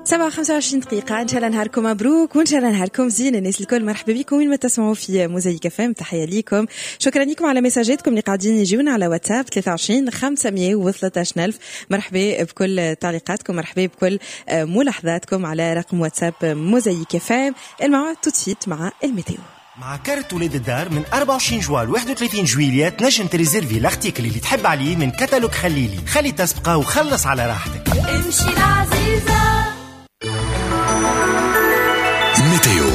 7:25 دقيقة. إن شاء الله نهاركم مبروك وإن شاء الله نهاركم زين. الناس الكل مرحبا بكم وين ما تسمعوا في موزايك فام. تحية ليكم، شكرا لكم على مساجاتكم اللي قاعدين يجيونا على واتساب 23 513 ألف. مرحبا بكل تعليقاتكم، مرحبا بكل ملاحظاتكم على رقم واتساب موزايك فام. الموعد تدفيت مع الميتيو. مع كارت ولاد الدار من 24 جوال 31 جويلية تنجم تريزيرفي الارتيكل اللي تحب عليه من كتالوج خليلي. خلي تسبقه وخلص على راحتك. امشي العزيزة. ميتيو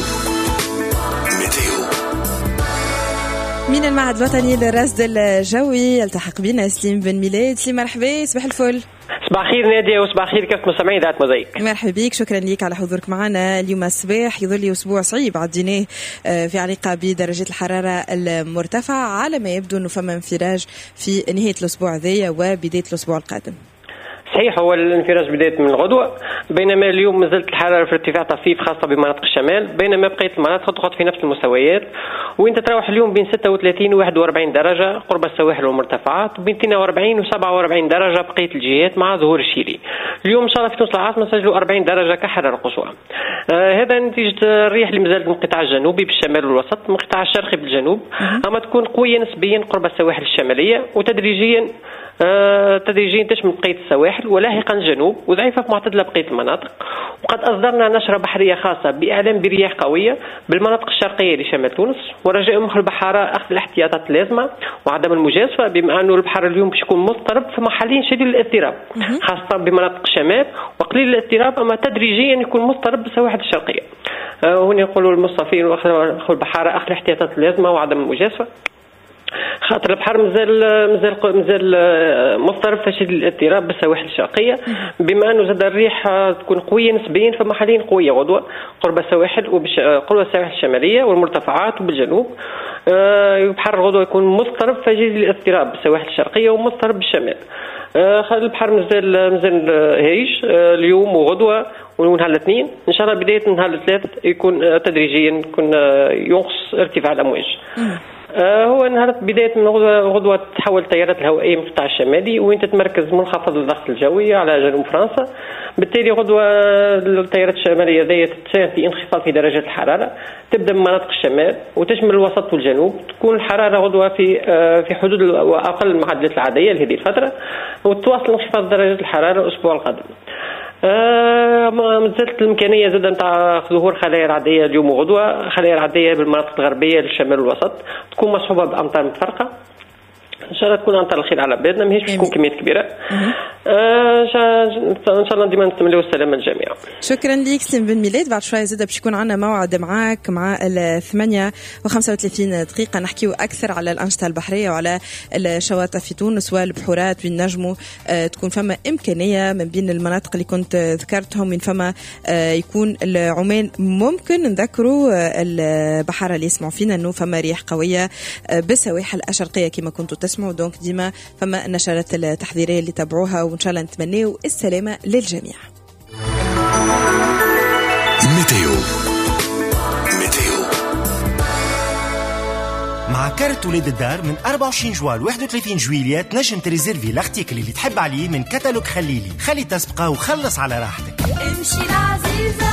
من المعهد الوطني للرصد الجوي يلتحق بنا سليم بن ميلاد. سليم مرحبا، صباح الفل. صباح خير نادية وصباح خير كافة مستمعين ذات موزايك. مرحبا بك، شكرا لك على حضورك معنا اليوم الصباح. يظل لي أسبوع صعيب عديناه في علاقة بدرجة الحرارة المرتفعة، على ما يبدو أنه فما انفراج في نهاية الأسبوع ذي وبداية الأسبوع القادم. صحيح، هو الانفراج بداية من الغدوة، بينما اليوم مازالت الحرارة في ارتفاع طفيف خاصة بمناطق الشمال، بينما بقية المناطق تدخل في نفس المستويات، وين تتراوح اليوم بين 36 و 41 درجة قرب السواحل والمرتفعات، وبين 42 و 47 درجة بقية الجهات مع ظهور الشيلي. اليوم إن شاء الله في تونس العاصمة سجلوا 40 درجة كحرارة قصوى. هذا نتيجة الريح اللي مازالت من القطاع الجنوبي بالشمال والوسط، من القطاع الشرقي بالجنوب، أما تكون قوية نسبيا قرب السواحل الشمالية، وتدريجيا تشمل بقية السواحل ولاحقا الجنوب، وضعيفة في معتدلة بقية المناطق. وقد أصدرنا نشرة بحرية خاصة بإعلام برياح قوية بالمناطق الشرقية لشمال تونس، ورجاء مخ البحارة أخذ الاحتياطات اللازمة وعدم المجازفة، بما أنه البحر اليوم باش يكون مضطرب في محلين شديد الاضطراب خاصة بمناطق الشمال، وقليل الاضطراب أما تدريجيا يكون مضطرب بالسواحل الشرقية. هنا يقولوا المصطفين وأخذ البحارة أخذ الاحتياطات اللازمة وعدم المجازفة، خاطر البحر مازال مضطرب في شديد الاضطراب بالسواحل الشرقيه، بما انه زاد الريح تكون قويه نسبيا في محلين قويه غدوه قرب السواحل قرب السواحل الشماليه والمرتفعات وبالجنوب. البحر الغدوه يكون مضطرب في شديد الاضطراب بالسواحل الشرقيه ومضطرب بالشمال. البحر مازال هايش اليوم وغدوه ونهار الاثنين ان شاء الله. بدايه نهار الثلاث يكون تدريجيا ينقص ارتفاع الامواج. هو نهار بداية من غدوة تحول التيارات الهوائية من القطاع الشمالي، وين تتمركز منخفض الضغط الجوي على جنوب فرنسا. بالتالي غدوة التيارات الشمالية ذي تساهم في انخفاض في درجات الحرارة، تبدأ من مناطق الشمال وتشمل الوسط والجنوب. تكون الحرارة غدوة في حدود أقل المعدلات العادية لهذه الفترة، وتواصل انخفاض درجات الحرارة الأسبوع القادم. مازالت الإمكانية زاد نتاع ظهور خلايا رعدية اليوم وغدوة، خلايا رعدية بالمناطق الغربية للشمال والوسط، تكون مصحوبة بأمطار متفرقة. إن شاء الله تكون أمطار الخير على بلادنا، ماهيش تكون كميات كبيرة. إن شاء الله ديما نتمنوا السلامة للجميع. شكرا ليك سليم بن ميلاد. بعد شوية زاد باش يكون عنا موعد معاك مع 8:35 دقيقة نحكيو أكثر على الأنشطة البحرية وعلى الشواطئ في تونس والبحورات وين نجموا تكون فما إمكانية من بين المناطق اللي كنت ذكرتهم، من فما يكون العمان. ممكن نذكروا البحارة اللي يسمعوا فينا أنه فما رياح قوية بالسواحل الشرقية كما كنتوا تسمعوا، دونك ديما فما النشرات التحذيرية اللي تابعوها، وإن شاء الله نتمنوا السلامة للجميع. ميتيو مع كارت ولاد الدار من 24 جوال 31 جويلية تنجم تريزيرفي الارتيكل اللي تحب عليه من كتالوج خليلي. خلي تسبقه وخلص على راحتك. امشي العزيزة.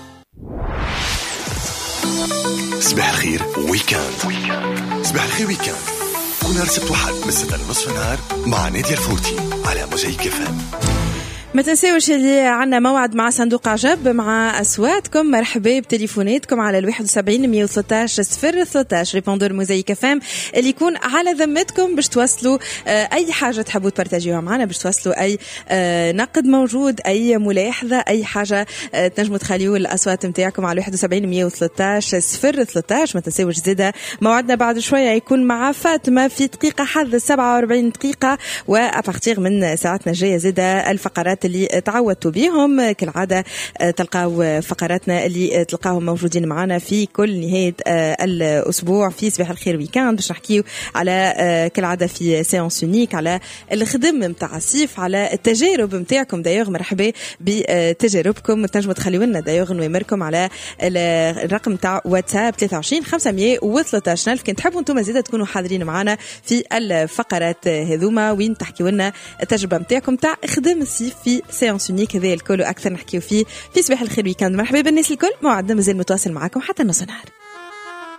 صباح الخير ويكاند. صباح الخير ويكاند كل نهار سبت وحد من 6 لنصف النهار مع نادية الفوتي على موزايك فام. ما تنساوش اللي عنا موعد مع صندوق عجب مع أصواتكم. مرحبا بتليفوناتكم على 71 113 013 ريبوندور موزايك فام اللي يكون على ذمتكم باش توصلوا أي حاجة تحبوا تبارتاجيوها معنا، باش توصلوا أي نقد موجود، أي ملاحظة، أي حاجة تنجموا تخليوا الأصوات متاعكم على 71 113 013. ما تنساوش زيادة موعدنا بعد شوية يكون مع فاطمة في دقيقة حظ 47 دقيقة، وأبارتيغ من ساعتنا الجاية زيادة الفقرات اللي تعودتوا بهم كالعادة. تلقاو فقراتنا اللي تلقاهم موجودين معنا في كل نهاية الأسبوع في صباح الخير ويكاند، باش نحكيو على كالعادة في سيانس يونيك على الخدم متاع الصيف، على التجارب متاعكم. دايوغ مرحبا بتجاربكم، تنجموا تخليوا لنا دايوغ نوامركم على الرقم تاع واتساب 23 513 ألف. كنت تحبوا انتم زيادة تكونوا حاضرين معنا في الفقرات هذوما وين تحكيوا لنا التجربة متاعكم تاع خدم الصيف في في سيانس يونيك هذا الكل واكثر نحكيو فيه في صباح الخير ويكاند. مرحبا بالناس الكل، موعدنا مازال متواصل معكم حتى نص نهار.